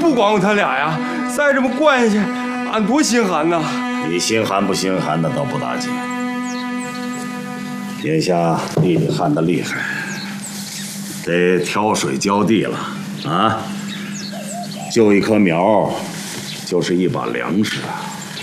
不光有他俩呀，再这么惯下去，俺多心寒呐！ 你心寒不心寒的倒不打紧。眼下弟弟旱得厉害，得挑水浇地了啊！救一棵苗，就是一把粮食啊！